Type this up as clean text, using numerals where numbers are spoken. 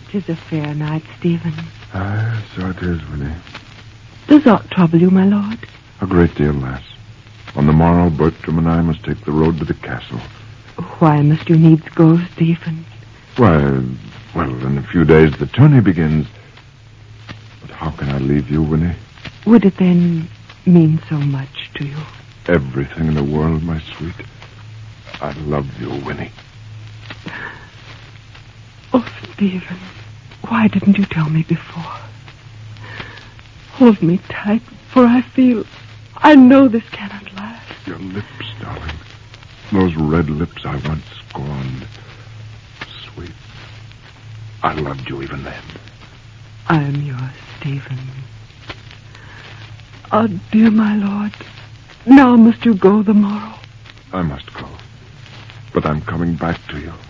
'Tis a fair night, Stephen. Aye, so it is, Winnie. Does aught trouble you, my lord? A great deal, lass. On the morrow, Bertram and I must take the road to the castle. Why must you needs go, Stephen? Why, well, in a few days the tourney begins. But how can I leave you, Winnie? Would it then mean so much to you? Everything in the world, my sweet. I love you, Winnie. Oh, Stephen, why didn't you tell me before? Hold me tight, for I know this cannot last. Your lips, darling. Those red lips I once scorned. Sweet. I loved you even then. I am yours, Stephen. Oh, dear my lord, now must you go the morrow? I must go. But I'm coming back to you.